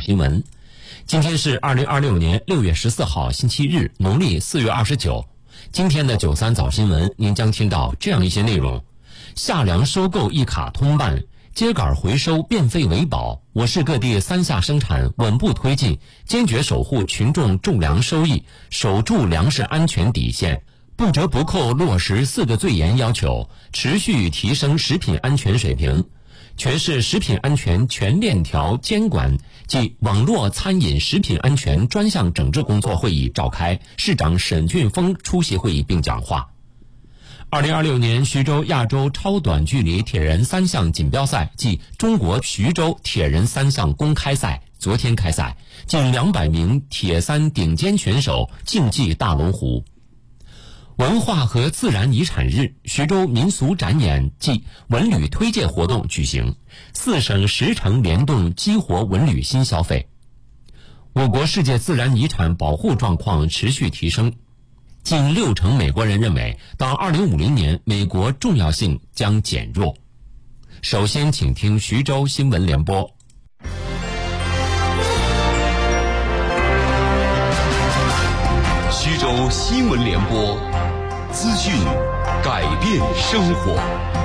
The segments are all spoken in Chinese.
新闻。今天是2026年6月14号星期日，农历4月29。今天的93早新闻，您将听到这样一些内容：夏粮收购一卡通办，秸秆回收变废为宝，我市各地三下生产稳步推进，坚决守护群众种粮收益，守住粮食安全底线，不折不扣落实4个最严要求，持续提升食品安全水平。全市食品安全全链条监管及网络餐饮食品安全专项整治工作会议召开，市长沈俊峰出席会议并讲话。2026年徐州亚洲超短距离铁人3项锦标赛暨中国徐州铁人3项公开赛昨天开赛，近200名铁三顶尖选手竞技大龙湖。文化和自然遗产日，徐州民俗展演暨文旅推介活动举行，4省10城联动激活文旅新消费。我国世界自然遗产保护状况持续提升，近6成美国人认为到2050年美国重要性将减弱。首先请听徐州新闻联播。 徐州新闻联播，资讯改变生活。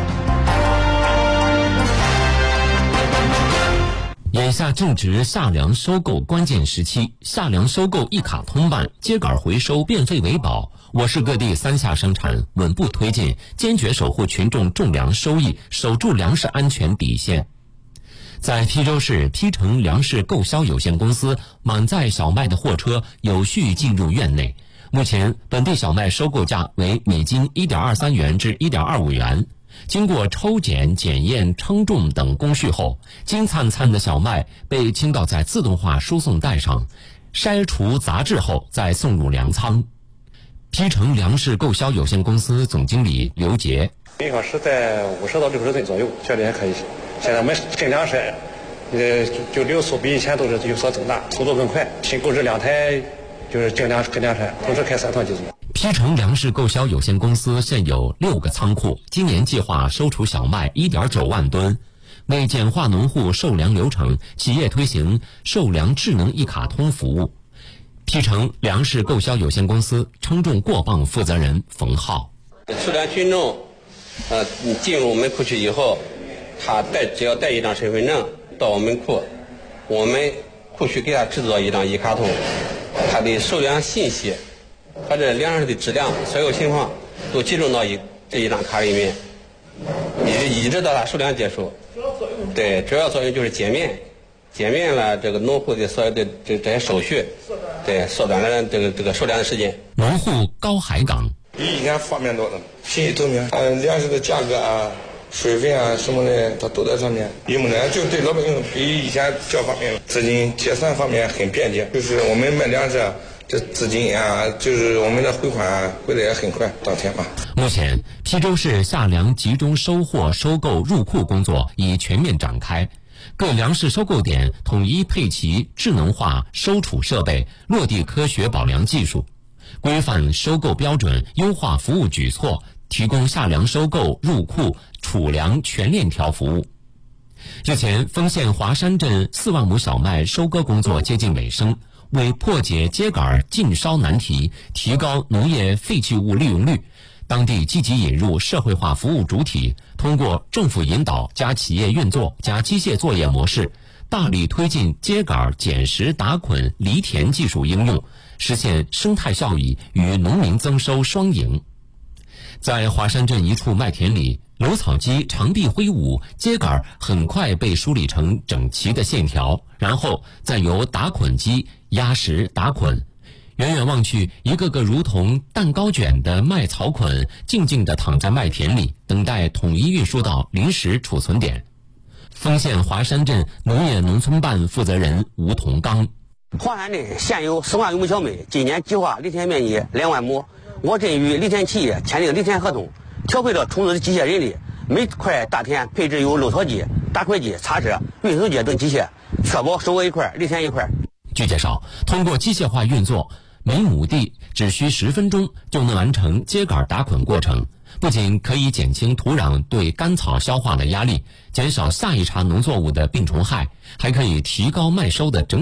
眼下正值夏粮收购关键时期，夏粮收购一卡通办，秸秆回收变废为宝，我市各地三下生产稳步推进，坚决守护群众种粮收益，守住粮食安全底线。在邳州市邳城粮食购销有限公司满载小麦的货车有序进入院内，目前本地小麦收购价为每斤1.23元至1.25元。经过抽检、检验、称重等工序后，金灿灿的小麦被倾倒在自动化输送带上，筛除杂质后再送入粮仓。邳城粮食购销有限公司总经理刘杰： 1小时在50到60吨左右，效率还可以。现在我们进粮食，就流速比以前都是有所增大，速度更快。新购置2台就是进粮车，同时开3趟机组。 邳城粮食购销有限公司现有6个仓库，今年计划收储小麦1.9万吨。为简化农户售粮流程，企业推行售粮智能一卡通服务。邳城粮食购销有限公司称重过磅负责人冯浩： 收粮群众，进入我们库区以后，他只要带一张身份证到我们库，我们库区给他制作一张一卡通，他的收粮信息和这粮食的质量所有情况都集中到这一张卡里面，一直到他收粮结束。对，主要作用就是减免了这个农户的所有的这些手续，对，缩短了这个收粮的时间。 农户高海港： 比以前方便多了，信息透明，粮食的价格啊、水分啊什么的，它都在上面。一目了就对老百姓比以前较方便了。资金结算方面很便捷，就是我们卖粮食，这资金啊，就是我们的汇款汇的也很快，当天嘛。 目前，邳州市夏粮集中收货、收购入库工作已全面展开，各粮食收购点统一配齐智能化收储设备，落地科学保粮技术，规范收购标准，优化服务举措，提供夏粮收购、入库、储粮全链条服务。日前，丰县华山镇4万亩小麦收割工作接近尾声，为破解秸秆禁烧难题，提高农业废弃物利用率，当地积极引入社会化服务主体，通过政府引导加企业运作加机械作业模式，大力推进秸秆捡拾打捆犁田技术应用，实现生态效益与农民增收双赢。在华山镇一处麦田里，篓草机长臂挥舞，秸秆很快被梳理成整齐的线条，然后再由打捆机压实打捆。远远望去，一个个如同蛋糕卷的麦草捆静静地躺在麦田里，等待统一运输到临时储存点。丰县华山镇农业农村办负责人吴同刚： 华山镇现有4万余亩小麦，今年计划犁田面积2万亩。我镇与犁田企业签订犁田合同，调配了充足的机械人力，每块大田配置有篓草机、打捆机、叉车、运输机等机械，确保收割一块犁田一块。 据介绍，通过机械化运作，每亩地只需10分钟就能完成秸秆打捆过程，不仅可以减轻土壤对干草消化的压力，减少下一茬农作物的病虫害，还可以提高麦收的整